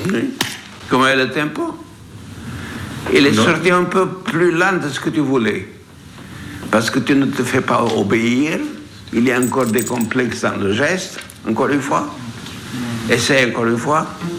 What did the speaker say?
Oui. Comment est le tempo? Il est sorti un peu plus lent de ce que tu voulais. Parce que tu ne te fais pas obéir. Il y a encore des complexes dans le geste. Encore une fois. Essaye encore une fois.